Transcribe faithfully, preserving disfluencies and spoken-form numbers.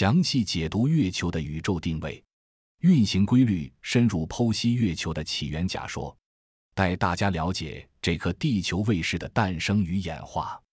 详细解读月球的宇宙定位、运行规律，深入剖析月球的起源假说，带大家了解这颗地球卫士的诞生与演化。